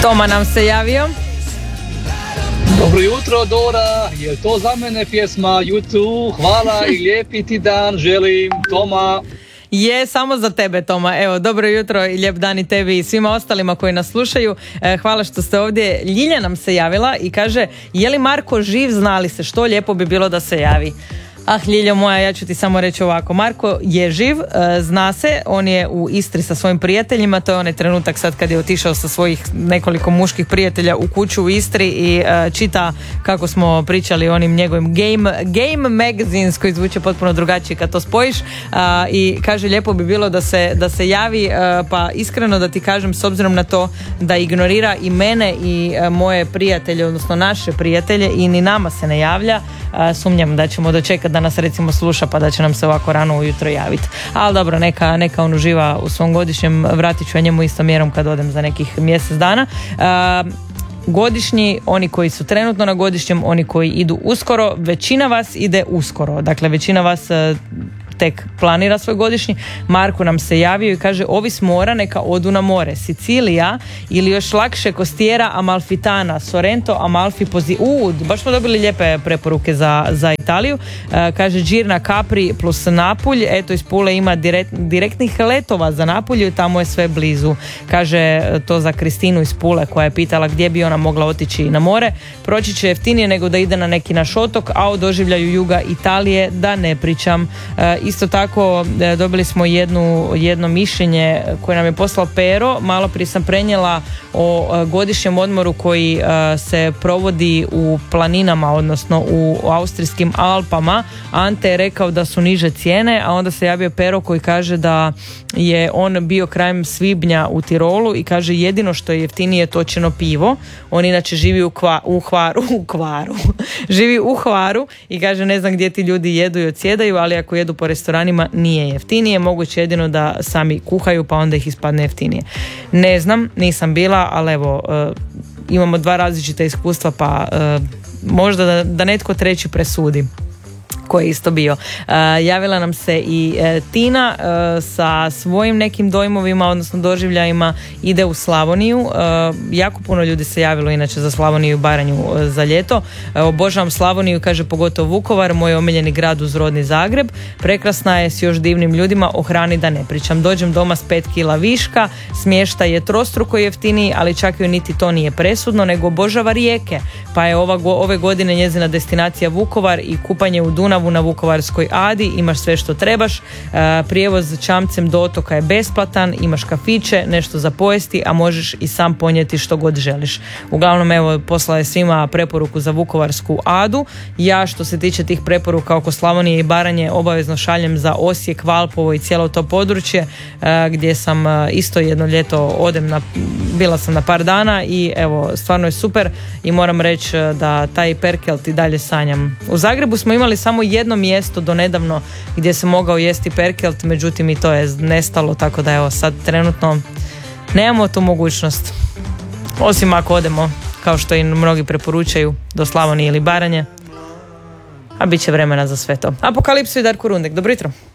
Toma nam se javio. Dobro jutro, Dora, je to za mene pjesma YouTube? Hvala i lijepi ti dan želim, Toma. Je, samo za tebe, Toma. Evo, dobro jutro i lijep dan i tebi i svima ostalima koji nas slušaju. Hvala što ste ovdje. Ljilja nam se javila i kaže, je li Marko živ, znali se, što lijepo bi bilo da se javi. Ah, Ljiljo moja, ja ću ti samo reći ovako. Marko je živ, zna se, on je u Istri sa svojim prijateljima, to je onaj trenutak sad kad je otišao sa svojih nekoliko muških prijatelja u kuću u Istri i čita kako smo pričali o onim njegovim game magazines koji zvuče potpuno drugačije kad to spojiš, i kaže lijepo bi bilo da se javi, pa iskreno da ti kažem, s obzirom na to da ignorira i mene i moje prijatelje, odnosno naše prijatelje, i ni nama se ne javlja, sumnjam da ćemo dočekati da nas recimo sluša pa da će nam se ovako rano ujutro javiti. Ali dobro, neka on uživa u svom godišnjem, vratit ću ja njemu istom mjerom kad odem za nekih mjesec dana. Godišnji, oni koji su trenutno na godišnjem, oni koji idu uskoro, većina vas ide uskoro, dakle većina vas tek planira svoj godišnji. Marko nam se javio i kaže, ovi s mora neka odu na more, Sicilija ili još lakše Costiera Amalfitana, Sorrento, Amalfi, baš smo dobili lijepe preporuke za Italiju. Kaže Girna, Capri plus Napulj, eto iz Pule ima direktnih letova za Napulju, tamo je sve blizu. Kaže to za Kristinu iz Pule koja je pitala gdje bi ona mogla otići na more. Proći će jeftinije nego da ide na neki naš otok, a o doživljaju juga Italije da ne pričam. Isto tako dobili smo jedno mišljenje koje nam je poslao Pero. Malo prije sam prenijela o godišnjem odmoru koji se provodi u planinama, odnosno u austrijskim Alpama. Ante je rekao da su niže cijene, a onda se javio Pero koji kaže da je on bio krajem svibnja u Tirolu i kaže jedino što je jeftinije točeno pivo. On inače živi u Hvaru. Živi u Hvaru i kaže ne znam gdje ti ljudi jedu i odsjedaju, ali ako jedu po restoranima nije jeftinije, moguće jedino da sami kuhaju pa onda ih ispadne jeftinije. Ne znam, nisam bila, ali evo imamo dva različita iskustva pa možda da netko treći presudi koji je isto bio. Javila nam se i Tina sa svojim nekim dojmovima, odnosno doživljajima, ide u Slavoniju. Jako puno ljudi se javilo inače za Slavoniju i Baranju za ljeto. Obožavam Slavoniju, kaže pogotovo Vukovar, moj omiljeni grad uz rodni Zagreb. Prekrasna je s još divnim ljudima, o hrani da ne pričam. Dođem doma s 5 kila viška, smještaj je trostruko jeftiniji, ali čak joj niti to nije presudno, nego obožava rijeke. Pa je ove godine njezina destinacija Vukovar i kupanje u Dunavu na Vukovarskoj Adi, imaš sve što trebaš, prijevoz čamcem do otoka je besplatan, imaš kafiće, nešto za pojesti, a možeš i sam ponijeti što god želiš. Uglavnom, evo, poslala je svima preporuku za Vukovarsku Adu. Ja što se tiče tih preporuka oko Slavonije i Baranje obavezno šaljem za Osijek, Valpovo i cijelo to područje gdje sam isto jedno ljeto bila sam na par dana i evo, stvarno je super i moram reći da taj perkelt i dalje sanjam. U Zagrebu smo imali samo jedno mjesto do nedavno gdje se mogao jesti perkelt, međutim i to je nestalo, tako da evo sad trenutno nemamo tu mogućnost. Osim ako odemo, kao što i mnogi preporučaju, do Slavonije ili Baranje, a bit će vremena za sve to. Apokalipsu i Darko Rundek, dobro jutro.